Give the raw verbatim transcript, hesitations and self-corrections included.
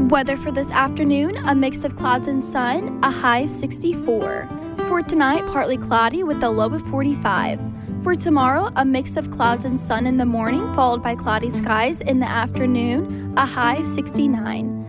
Weather for this afternoon, a mix of clouds and sun, a high of sixty-four. For tonight, partly cloudy with a low of forty-five. For tomorrow, a mix of clouds and sun in the morning, followed by cloudy skies in the afternoon, a high of sixty-nine.